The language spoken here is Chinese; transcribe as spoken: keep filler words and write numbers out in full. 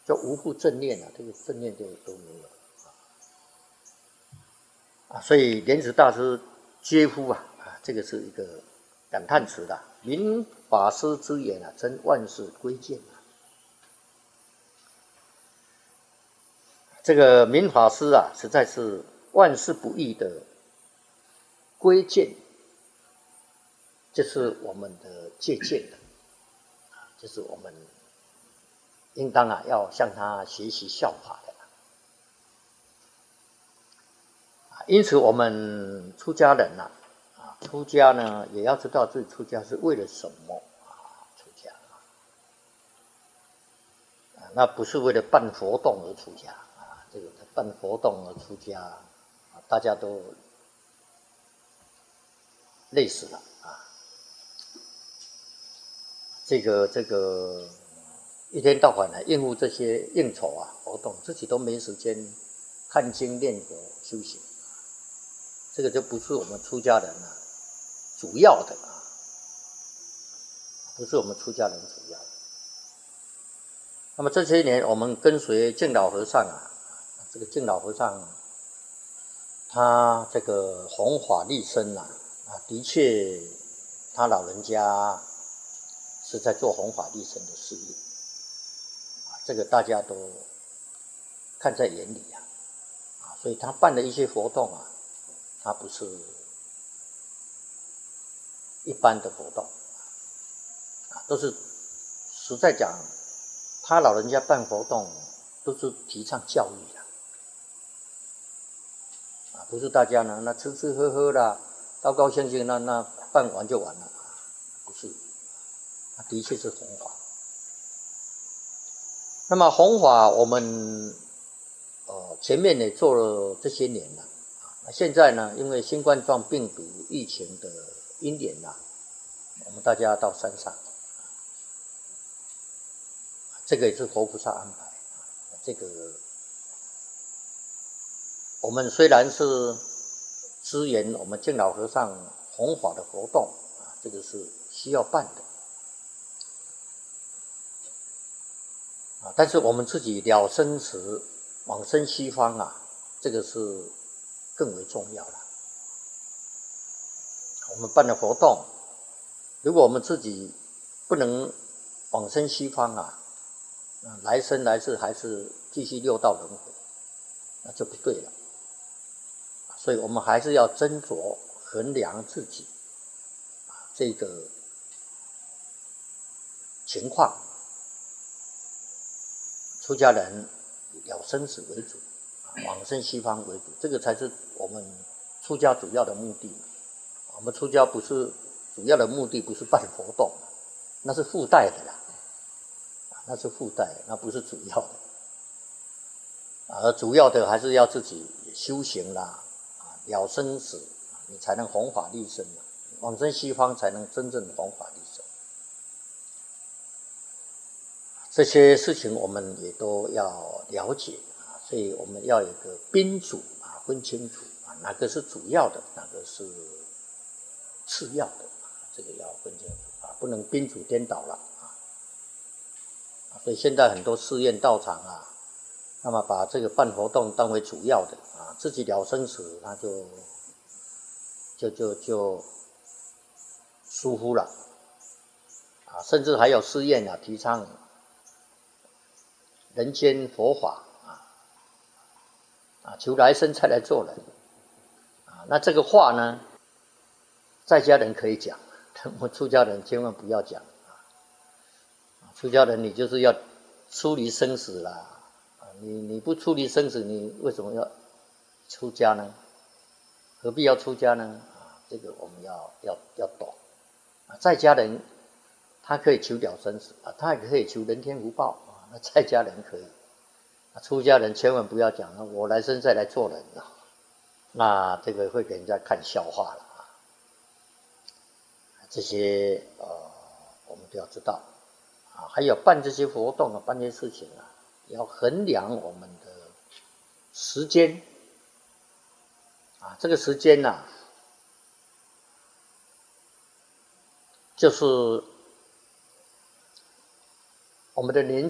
就无复正念啊，这个正念就都没有啊。所以莲池大师嗟乎啊，啊，这个是一个感叹词的。明法师之言啊，真万事归见啊。这个明法师啊，实在是万事不易的归见，这是我们的借鉴的，这是我们应当啊要向他学习效法的。因此，我们出家人呐、啊，出家呢也要知道自己出家是为了什么啊？出家啊，那不是为了办活动而出家啊，这个办活动而出家，啊，大家都累死了啊。这个这个一天到晚来应付这些应酬啊活动，自己都没时间看经念佛修行。这个就不是我们出家人啊主要的啊，不是我们出家人主要的。那么这些年我们跟随净老和尚啊，这个净老和尚他这个弘法利生啊，啊，的确他老人家是在做弘法利生的事业啊，这个大家都看在眼里啊，啊，所以他办的一些活动啊。它不是一般的活动，啊，都是实在讲，他老人家办活动都是提倡教育的，啊，不是大家呢那吃吃喝喝啦，高高兴兴那那办完就完了，不是，啊，的确是弘法。那么弘法我们呃前面也做了这些年了。现在呢，因为新冠状病毒疫情的因缘啊，我们大家到山上，这个也是佛菩萨安排。这个我们虽然是支援我们净老和尚弘法的活动啊，这个是需要办的啊，但是我们自己了生死往生西方啊，这个是更为重要了。我们办的活动，如果我们自己不能往生西方啊，来生来世还是继续六道轮回，那就不对了。所以我们还是要斟酌衡量自己这个情况。出家人以了生死为主，往生西方为主，这个才是我们出家主要的目的。我们出家不是主要的目的，不是办活动，那是附带的啦，那是附带，那不是主要的。而主要的还是要自己修行啦，了生死，你才能弘法利生，往生西方才能真正弘法利生。这些事情我们也都要了解啊，所以我们要有一个宾主啊，分清楚啊，哪个是主要的，哪个是次要的，这个要分清楚啊，不能宾主颠倒了啊。所以现在很多寺院道场啊，那么把这个办活动当为主要的啊，自己了生死，那就就就就疏忽了啊，甚至还有寺院啊提倡人间佛法啊，啊，求来生再来做人啊。那这个话呢，在家人可以讲，我们出家人千万不要讲啊。出家人你就是要出离生死啦，啊，你你不出离生死，你为什么要出家呢？何必要出家呢？啊，这个我们要要要懂啊。在家人他可以求了生死啊，他也可以求人天福报。那在家人可以，出家人千万不要讲我来生再来做人啊，那这个会给人家看笑话了啊。这些呃，我们都要知道啊。还有办这些活动啊，办这些事情啊，要衡量我们的时间啊。这个时间呐、啊，就是我们的年